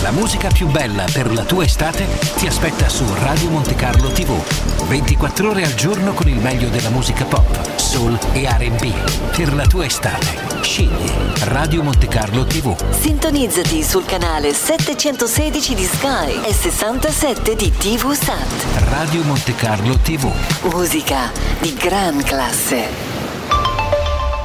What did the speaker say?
La musica più bella per la tua estate ti aspetta su Radio Monte Carlo TV. 24 ore al giorno con il meglio della musica pop, soul e R&B. Per la tua estate, scegli Radio Monte Carlo TV. Sintonizzati sul canale 716 di Sky e 67 di TV Sat. Radio Monte Carlo TV. Musica di gran classe.